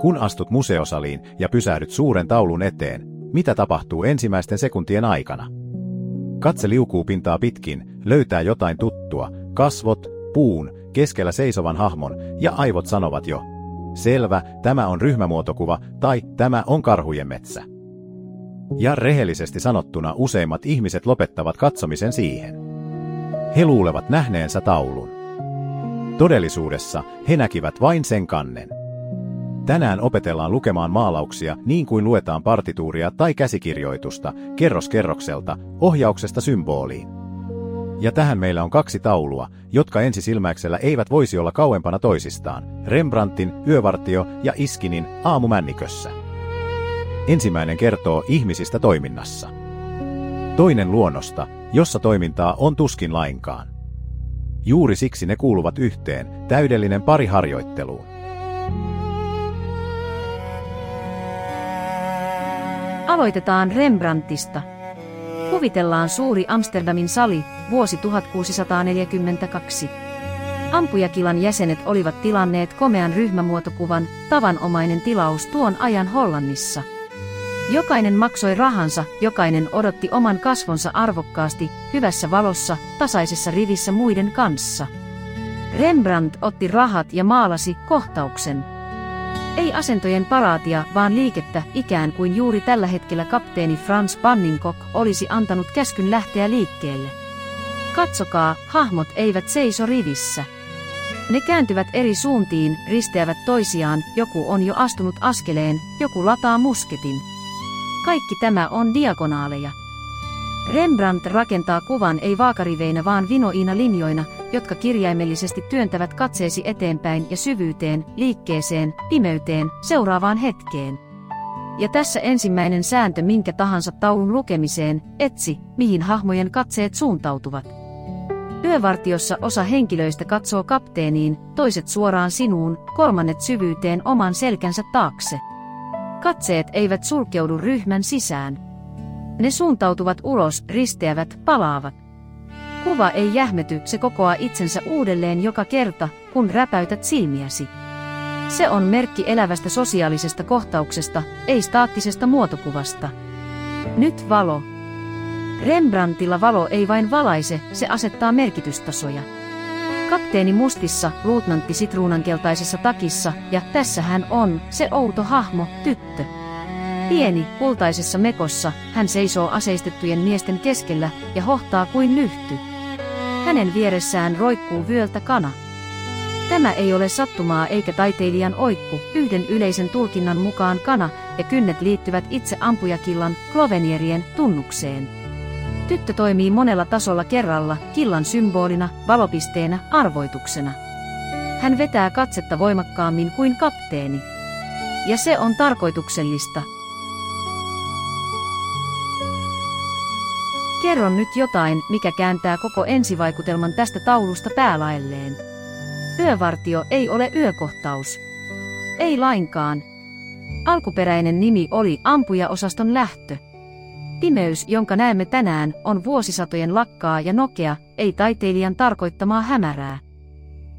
Kun astut museosaliin ja pysähdyt suuren taulun eteen, mitä tapahtuu ensimmäisten sekuntien aikana? Katse liukuu pintaa pitkin, löytää jotain tuttua, kasvot, puun, keskellä seisovan hahmon ja aivot sanovat jo: selvä, tämä on ryhmämuotokuva tai tämä on karhujen metsä. Ja rehellisesti sanottuna useimmat ihmiset lopettavat katsomisen siihen. He luulevat nähneensä taulun. Todellisuudessa he näkivät vain sen kannen. Tänään opetellaan lukemaan maalauksia niin kuin luetaan partituuria tai käsikirjoitusta, kerros kerrokselta, ohjauksesta symboliin. Ja tähän meillä on 2 taulua, jotka ensisilmäyksellä eivät voisi olla kauempana toisistaan: Rembrandtin Yövartio ja Iskinin Aamu männikössä. Ensimmäinen kertoo ihmisistä toiminnassa. Toinen luonnosta, jossa toimintaa on tuskin lainkaan. Juuri siksi ne kuuluvat yhteen, täydellinen pari harjoitteluun. Aloitetaan Rembrandtista. Kuvitellaan suuri Amsterdamin sali, vuosi 1642. Ampujakilan jäsenet olivat tilanneet komean ryhmämuotokuvan, tavanomainen tilaus tuon ajan Hollannissa. Jokainen maksoi rahansa, jokainen odotti oman kasvonsa arvokkaasti, hyvässä valossa, tasaisessa rivissä muiden kanssa. Rembrandt otti rahat ja maalasi kohtauksen. Ei asentojen paraatia, vaan liikettä, ikään kuin juuri tällä hetkellä kapteeni Franz Banninkok olisi antanut käskyn lähteä liikkeelle. Katsokaa, hahmot eivät seiso rivissä. Ne kääntyvät eri suuntiin, risteävät toisiaan, joku on jo astunut askeleen, joku lataa musketin. Kaikki tämä on diagonaaleja. Rembrandt rakentaa kuvan ei vaakariveinä vaan vinoina linjoina, jotka kirjaimellisesti työntävät katseesi eteenpäin ja syvyyteen, liikkeeseen, pimeyteen, seuraavaan hetkeen. Ja tässä ensimmäinen sääntö minkä tahansa taulun lukemiseen: etsi, mihin hahmojen katseet suuntautuvat. Yövartiossa osa henkilöistä katsoo kapteeniin, toiset suoraan sinuun, kolmannet syvyyteen oman selkänsä taakse. Katseet eivät sulkeudu ryhmän sisään. Ne suuntautuvat ulos, risteävät, palaavat. Kuva ei jähmety, se kokoaa itsensä uudelleen joka kerta, kun räpäytät silmiäsi. Se on merkki elävästä sosiaalisesta kohtauksesta, ei staattisesta muotokuvasta. Nyt valo. Rembrandtilla valo ei vain valaise, se asettaa merkitystasoja. Kapteeni mustissa, luutnantti sitruunankeltaisessa takissa, ja tässä hän on, se outo hahmo, tyttö. Pieni, kultaisessa mekossa, hän seisoo aseistettujen miesten keskellä ja hohtaa kuin lyhty. Hänen vieressään roikkuu vyöltä kana. Tämä ei ole sattumaa eikä taiteilijan oikku, yhden yleisen tulkinnan mukaan kana ja kynnet liittyvät itse ampujakillan, klovenierien, tunnukseen. Tyttö toimii monella tasolla kerralla, killan symbolina, valopisteenä, arvoituksena. Hän vetää katsetta voimakkaammin kuin kapteeni. Ja se on tarkoituksellista. Kerron nyt jotain, mikä kääntää koko ensivaikutelman tästä taulusta päälaelleen. Yövartio ei ole yökohtaus. Ei lainkaan. Alkuperäinen nimi oli ampujaosaston lähtö. Pimeys, jonka näemme tänään, on vuosisatojen lakkaa ja nokea, ei taiteilijan tarkoittamaa hämärää.